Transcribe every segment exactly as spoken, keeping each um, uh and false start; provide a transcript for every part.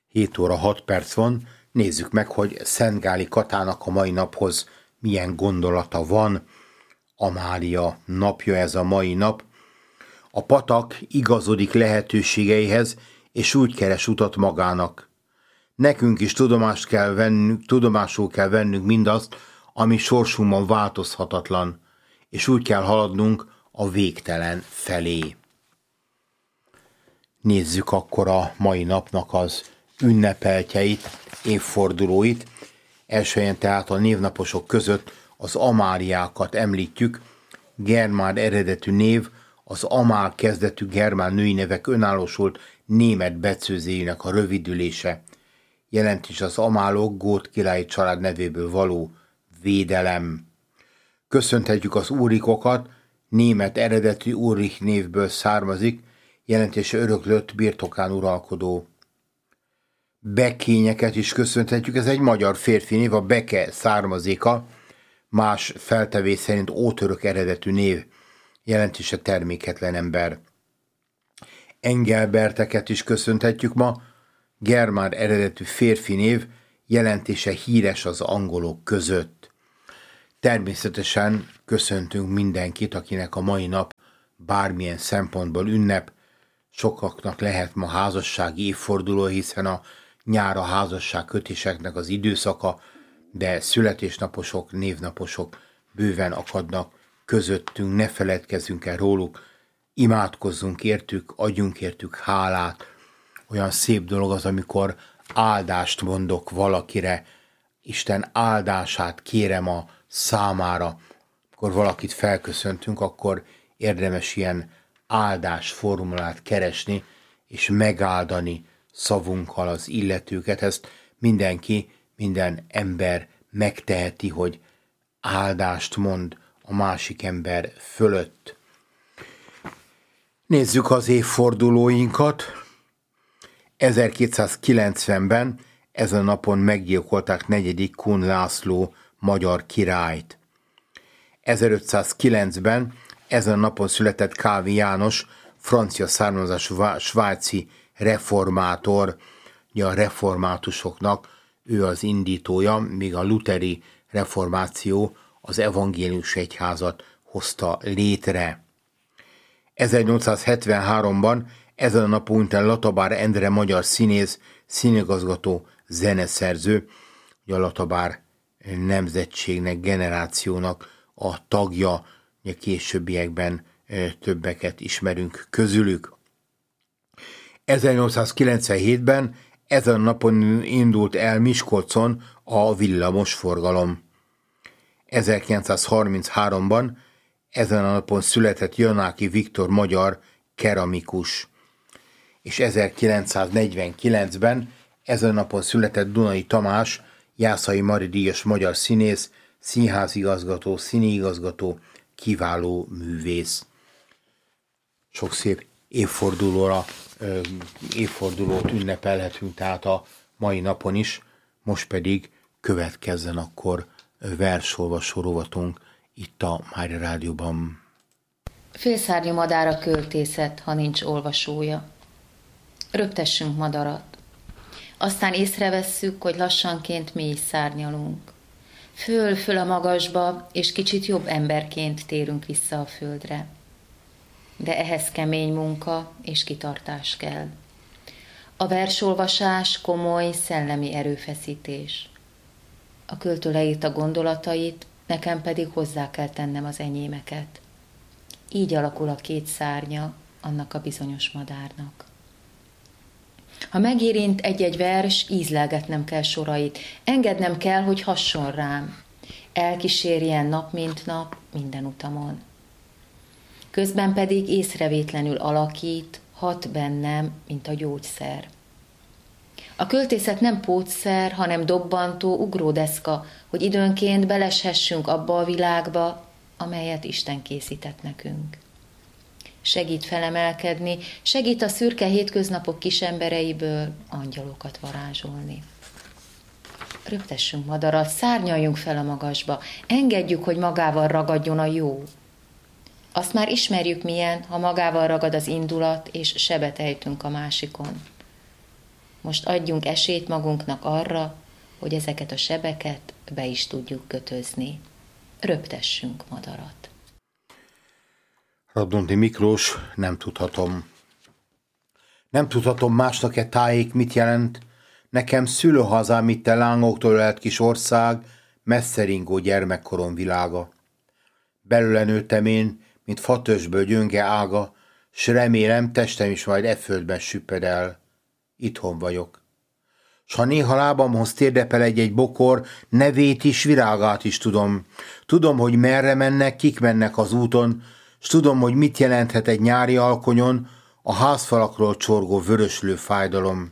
hét óra hat perc van, nézzük meg, hogy Szentgáli Katának a mai naphoz milyen gondolata van. Amália napja ez a mai nap. A patak igazodik lehetőségeihez, és úgy keres utat magának. Nekünk is tudomást kell vennünk, tudomásul kell vennünk mindazt, ami sorsunkban változhatatlan, és úgy kell haladnunk a végtelen felé. Nézzük akkor a mai napnak az ünnepeltjeit, évfordulóit. Első helyen tehát a névnaposok között az Amáliákat említjük. Germán eredetű név, az Amál kezdetű germán női nevek önállósult német becőzéjének a rövidülése. Jelent is az Amálok gót királyi család nevéből való védelem. Köszönhetjük az Úrikokat, német eredetű Ulrich névből származik, jelentése öröklött birtokán uralkodó. Bekényeket is köszönhetjük, ez egy magyar férfi név, a Beke származéka, más feltevés szerint ótörök eredetű név, jelentése terméketlen ember. Engelberteket is köszönhetjük ma, germán eredetű férfi név, jelentése híres az angolok között. Természetesen köszöntünk mindenkit, akinek a mai nap bármilyen szempontból ünnep. Sokaknak lehet ma házassági évforduló, hiszen a nyár a házasság kötéseknek az időszaka, de születésnaposok, névnaposok bőven akadnak közöttünk, ne feledkezzünk el róluk, imádkozzunk értük, adjunk értük hálát. Olyan szép dolog az, amikor áldást mondok valakire, Isten áldását kérem a számára. Amikor valakit felköszöntünk, akkor érdemes ilyen áldás formulát keresni, és megáldani szavunkkal az illetőket. Ezt mindenki, minden ember megteheti, hogy áldást mond a másik ember fölött. Nézzük az évfordulóinkat. ezerkétszázkilencvenben ezen a napon meggyilkolták negyedik Kun László magyar királyt. ezerötszázkilencben ezen a napon született Kálvin János, francia származású svájci reformátor, ugye a reformátusoknak ő az indítója, míg a luteri reformáció az evangélius egyházat hozta létre. ezernyolcszázhetvenháromban ezen a napon hunyt el Latabár Endre magyar színész, színigazgató, zeneszerző, ugye a Latabár nemzetségnek, generációnak a tagja, ugye későbbiekben többeket ismerünk közülük. ezernyolcszázkilencvenhétben ezen a napon indult el Miskolcon a villamos forgalom. ezerkilencszázharminchárom-ban ezen a napon született Janáki Viktor magyar keramikus, és ezerkilencszáznegyvenkilencben ezen a napon született Dunai Tamás, Jászai Mari díjas magyar színész, színházigazgató, színiigazgató, kiváló művész. Sok szép évfordulóra, évfordulót ünnepelhetünk tehát a mai napon is, most pedig következzen akkor versolvasó rovatunk itt a Mária Rádióban. Félszárnyú madár a költészet, ha nincs olvasója. Röptessünk madarat. Aztán észrevesszük, hogy lassanként mi is szárnyalunk. Föl-föl a magasba, és kicsit jobb emberként térünk vissza a földre. De ehhez kemény munka és kitartás kell. A versolvasás komoly szellemi erőfeszítés. A költő leírta gondolatait, nekem pedig hozzá kell tennem az enyémeket. Így alakul a két szárnya annak a bizonyos madárnak. Ha megérint egy-egy vers, ízlelgetnem kell sorait, engednem kell, hogy hasson rám, elkísérjen nap mint nap minden utamon. Közben pedig észrevétlenül alakít, hat bennem, mint a gyógyszer. A költészet nem pótszer, hanem dobbantó ugródeszka, hogy időnként beleshessünk abba a világba, amelyet Isten készített nekünk. Segít felemelkedni, segít a szürke hétköznapok kisembereiből angyalokat varázsolni. Röptessünk madarat, szárnyaljunk fel a magasba, engedjük, hogy magával ragadjon a jó. Azt már ismerjük milyen, ha magával ragad az indulat, és sebet ejtünk a másikon. Most adjunk esélyt magunknak arra, hogy ezeket a sebeket be is tudjuk kötözni. Röptessünk madarat. Radnóti Miklós, nem tudhatom. Nem tudhatom másnak-e tájék mit jelent, nekem szülőhazám itt a lángoktól ölelt kis ország, messzeringó gyermekkorom világa. Belőle nőttem én, mint fatösből gyönge ága, s remélem testem is majd e földben süpped el. Itthon vagyok. S ha néha lábamhoz térdepel egy-egy bokor, nevét is, virágát is tudom. Tudom, hogy merre mennek, kik mennek az úton, s tudom, hogy mit jelenthet egy nyári alkonyon a házfalakról csorgó vöröslő fájdalom.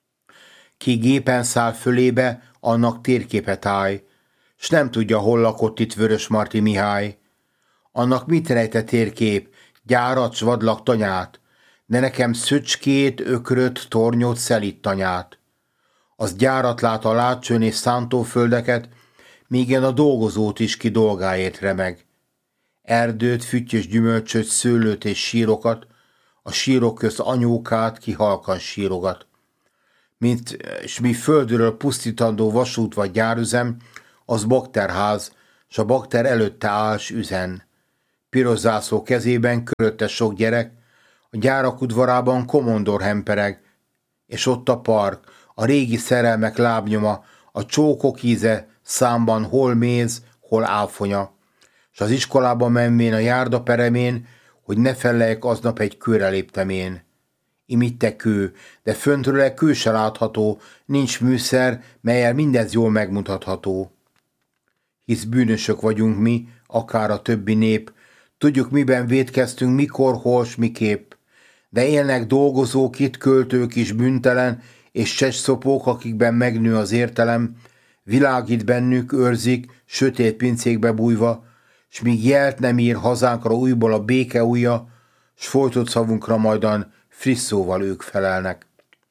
Ki gépen száll fölébe, annak térképet állj, s nem tudja, hol lakott itt Vörösmarty Mihály. Annak mit rejte térkép, gyárat, s vadlag tanyát, de nekem szöcskét, ökröt, tornyot, szelít tanyát. Az gyárat lát a látcsőn és szántóföldeket, míg én a dolgozót is ki dolgáért remeg. Erdőt, füttyös gyümölcsöt, szőlőt és sírokat, a sírok közt anyókát ki halkan sírogat. Mint s mi földről pusztítandó vasút vagy gyárüzem, az bakterház, s a bakter előtte áll s üzen. Piros zászló kezében körötte sok gyerek, a gyárak udvarában komondor hempereg, és ott a park, a régi szerelmek lábnyoma, a csókok íze, számban hol méz, hol áfonya, s az iskolába menvén a járda peremén, hogy ne felejek, aznap egy kőre léptem én. Imitte kő, de föntről kő se látható, nincs műszer, mellyel mindez jól megmutatható. Hisz bűnösök vagyunk mi, akár a többi nép, tudjuk, miben vétkeztünk, mikor, hol, s miképp. De élnek dolgozók itt, költők is bűntelen, és csecsszopók, akikben megnő az értelem, világít bennük, őrzik, sötét pincékbe bújva, s míg jelt nem ír hazánkra újból a béke ujja, s folytott szavunkra majdan friss szóval ők felelnek.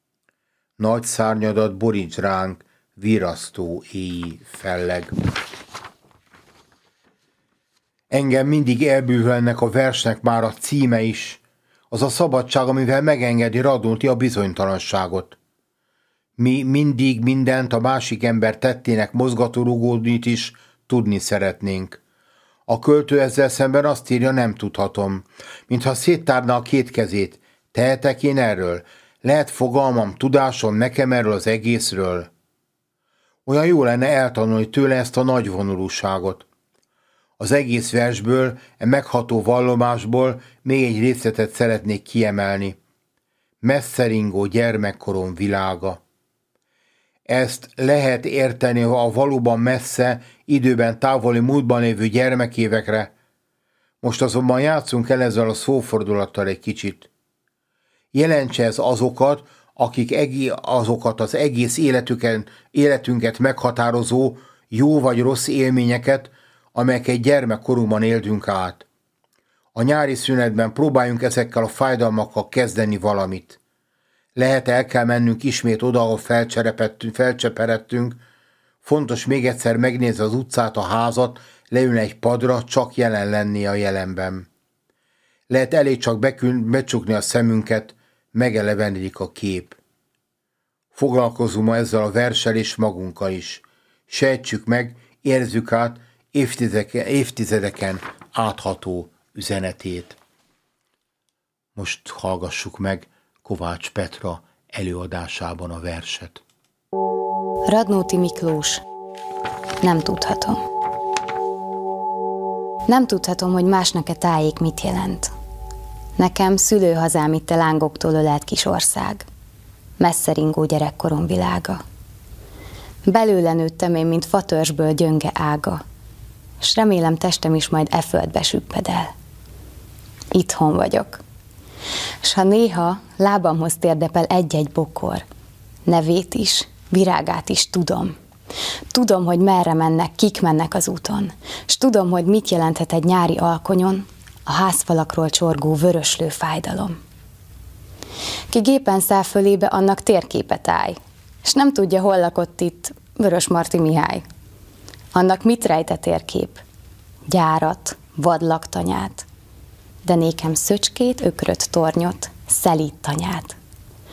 Nagy szárnyadat boríts ránk, virasztó éj felleg. Engem mindig elbűvül ennek a versnek már a címe is, az a szabadság, amivel megengedi Radnóti a bizonytalanságot. Mi mindig mindent a másik ember tettének mozgatórugódnit is tudni szeretnénk. A költő ezzel szemben azt írja, nem tudhatom, mintha széttárna a két kezét. Tehetek én erről? Lehet fogalmam, tudásom nekem erről az egészről? Olyan jó lenne eltanulni tőle ezt a nagy vonulúságot. Az egész versből, e megható vallomásból még egy részletet szeretnék kiemelni. Messzeringó gyermekkorom világa. Ezt lehet érteni a valóban messze, időben távoli múltban lévő gyermekévekre. Most azonban játszunk el ezzel a szófordulattal egy kicsit. Jelentse ez azokat, akik egé- azokat az egész életüken, életünket meghatározó jó vagy rossz élményeket, amelyeket gyermekkorunkban éltünk át. A nyári szünetben próbáljunk ezekkel a fájdalmakkal kezdeni valamit. Lehet el kell mennünk ismét oda, ahol felcseperedtünk. Fontos még egyszer megnézni az utcát, a házat, leülni egy padra, csak jelen lenni a jelenben. Lehet elég csak bekün, becsukni a szemünket, megelevenedik a kép. Foglalkozunk ma ezzel a verssel és magunkkal is. Sejtsük meg, érzük át évtizedeken, évtizedeken átható üzenetét. Most hallgassuk meg Kovács Petra előadásában a verset. Radnóti Miklós. Nem tudhatom. Nem tudhatom, hogy másnak-e tájék mit jelent. Nekem szülőhazám itt a lángoktól ölelt kis ország. Messzeringó gyerekkorom világa. Belőle nőttem én, mint fatörzsből gyönge ága, s remélem testem is majd e földbe süpped el. Itthon vagyok. S ha néha lábamhoz térdepel egy-egy bokor, nevét is, virágát is tudom. Tudom, hogy merre mennek, kik mennek az úton, s tudom, hogy mit jelenthet egy nyári alkonyon a házfalakról csorgó vöröslő fájdalom. Ki gépen száll fölébe, annak térképet állj, s nem tudja, hol lakott itt Vörösmarty Mihály. Annak mit rejt a térkép? Gyárat, vadlag tanyát, de nékem szöcskét, ökröt tornyot, szelít tanyát.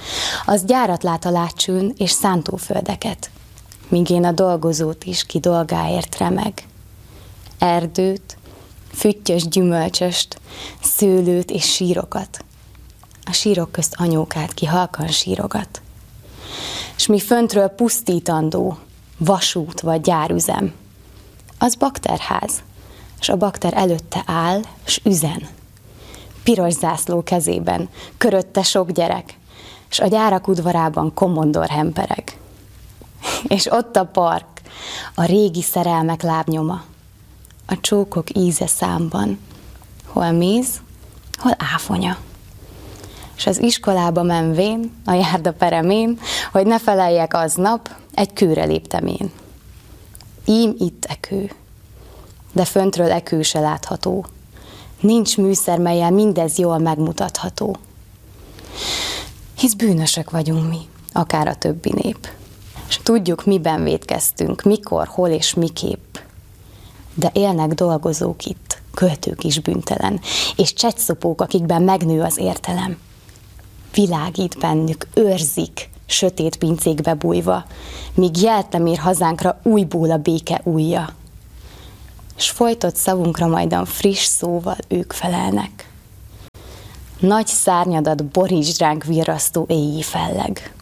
Az gyárat lát a látsőn és szántóföldeket, míg én a dolgozót is ki dolgáért remeg. Erdőt, füttyös gyümölcsöst, szőlőt és sírokat. A sírok közt anyókát ki halkan sírogat. S mi föntről pusztítandó, vasút vagy gyárüzem. Az bakterház, s a bakter előtte áll, s üzen. Piros zászló kezében, körötte sok gyerek, s a gyárak udvarában kommandor hempereg. És ott a park, a régi szerelmek lábnyoma, a csókok íze számban, hol méz, hol áfonya. S az iskolába menvén, a járda peremén, hogy ne feleljek aznap, egy kőre léptem én. Ím itt e kő, de föntről e kő se látható. Nincs műszer, mellyel mindez jól megmutatható. Hisz bűnösök vagyunk mi, akár a többi nép. És tudjuk, miben vétkeztünk, mikor, hol és miképp. De élnek dolgozók itt, költők is bűntelen, és csettszopók, akikben megnő az értelem. Világít bennük, őrzik, sötét pincékbe bújva, míg jelt nem ér hazánkra újból a béke ujja. S folytott szavunkra majdan friss szóval ők felelnek. Nagy szárnyadat borítsd ránk virrasztó éjjé felleg.